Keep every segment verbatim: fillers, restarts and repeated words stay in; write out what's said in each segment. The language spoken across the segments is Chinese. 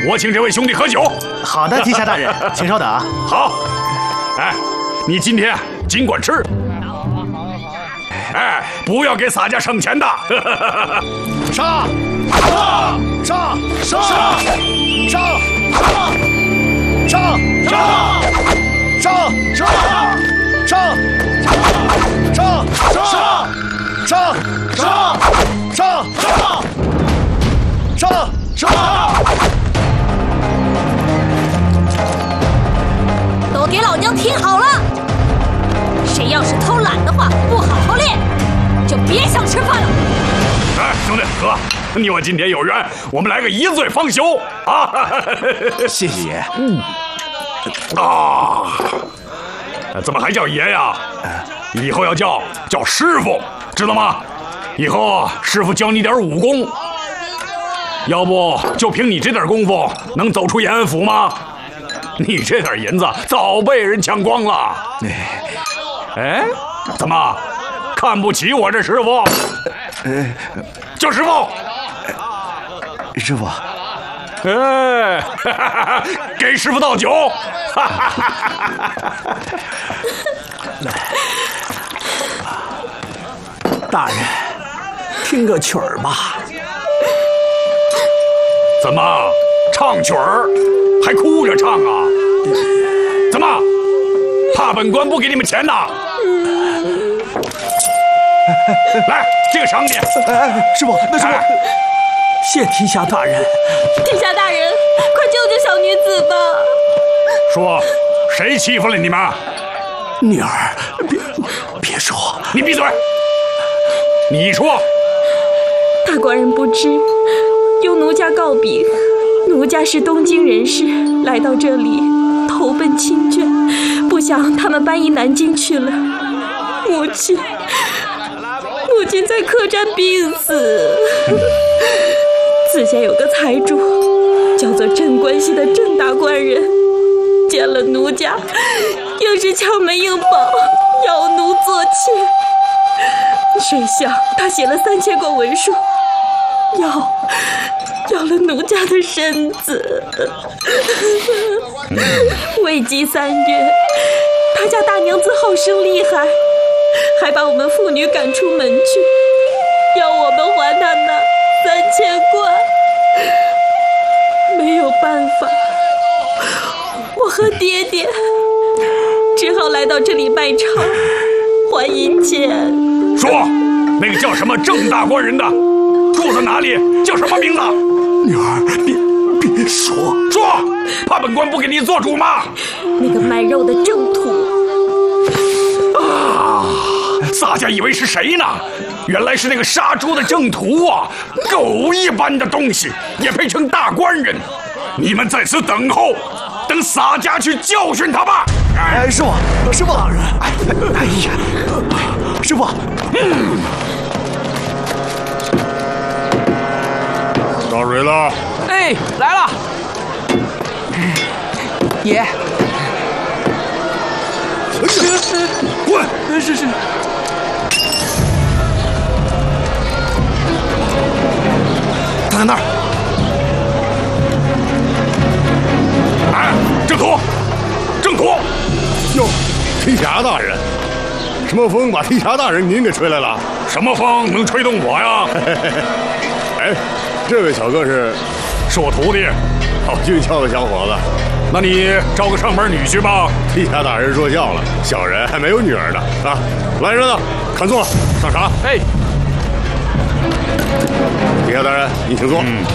我请这位兄弟喝酒。 好的，殿下大人，请稍等啊。 好，哎，你今天尽管吃。哎，不要给洒家省钱的。 上！上！上！上！上！上！上！上！上！上！上！上！上！上！上！上！上！ 都给老娘听好了！谁要是偷懒的话，不好好练，就别想吃饭了。 哎，兄弟哥，你我今天有缘，我们来个一醉方休啊！ 谢谢爷。 嗯。啊，怎么还叫爷呀？以后要叫叫师傅，知道吗？以后师傅教你点武功。要不就凭你这点功夫，能走出延安府吗？你这点银子早被人抢光了。哎，怎么看不起我这师傅？ 呃， 叫师傅。 师傅。 哎，给师傅倒酒。 大人，听个曲儿吧。 怎么唱曲儿还哭着唱啊？怎么怕本官不给你们钱呐？来，这个赏你。 哎，师傅，那师傅， 谢提辖大人。 提辖大人，快救救小女子吧！ 说，谁欺负了你们？ 女儿，别别说。 你闭嘴！你说。 大官人不知，由奴家告禀，奴家是东京人士，来到这里投奔亲眷，不想他们搬移南京去了。母亲，母亲在客栈病死。此前有个财主，叫做镇关西的镇大官人，见了奴家，硬是敲门硬保，要奴做妾。谁想他写了三千个文书，要要了奴家的身子。未及三月，他家大娘子好生厉害，还把我们妇女赶出门去，要我们还他那三千贯。没有办法，我和爹爹只好来到这里卖唱还银钱。 说，那个叫什么郑大官人的住在哪里？叫什么名字？ 女儿，别别说。 说，怕本官不给你做主吗？ 那个卖肉的郑土。 啊，洒家以为是谁呢？原来是那个杀猪的郑屠啊！狗一般的东西，也配称大官人？你们在此等候，等洒家去教训他吧。 哎，师傅，师傅，哎，哎呀，师傅。嗯， 烧水了。 哎，来了。爷。 滚！ 是是。 他在那儿。 哎，郑屠，郑屠！ 哟，提辖大人，什么风把提辖大人您给吹来了？ 什么风能吹动我呀？ 哎，这位小哥是， 是我徒弟， 好俊俏的小伙子。 那你招个上门女婿吧。 提辖大人说笑了，小人还没有女儿呢啊！来人了，看座，上茶。 哎， 提辖大人，您请坐。 嗯。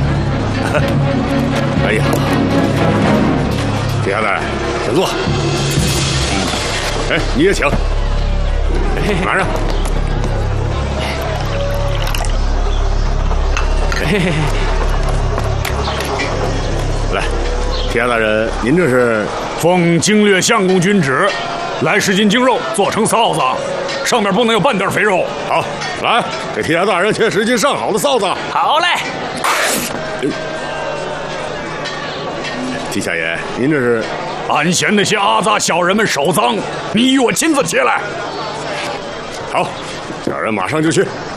哎呀，提辖大人，请坐。哎，你也请。拿着。 嘿嘿嘿。 来，提辖大人，您这是奉经略相公君旨，来十斤精肉做成臊子，上面不能有半点肥肉。 好，来给提辖大人切十斤上好的臊子。 好嘞。 提辖爷，您这是俺嫌那些阿杂小人们手脏，你与我亲自切来。 好，小人马上就去。